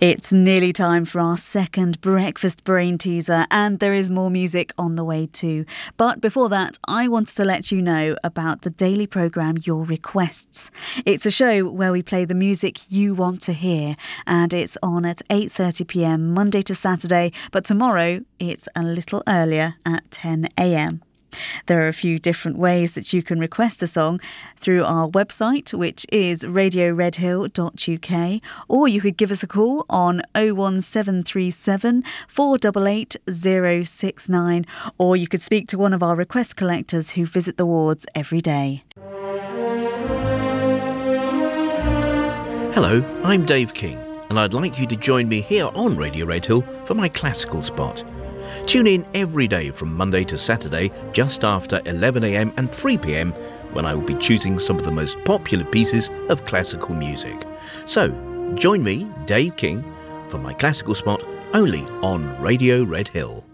It's nearly time for our second breakfast brain teaser, and there is more music on the way too. But before that, I wanted to let you know about the daily programme Your Requests. It's a show where we play the music you want to hear, and it's on at 8:30pm Monday to Saturday, but tomorrow it's a little earlier at 10am. There are a few different ways that you can request a song through our website, which is radioredhill.uk, or you could give us a call on 01737 488 069, or you could speak to one of our request collectors who visit the wards every day. Hello, I'm Dave King, and I'd like you to join me here on Radio Redhill for my classical spot. Tune in every day from Monday to Saturday just after 11am and 3pm when I will be choosing some of the most popular pieces of classical music. So, join me, Dave King, for my classical spot only on Radio Redhill.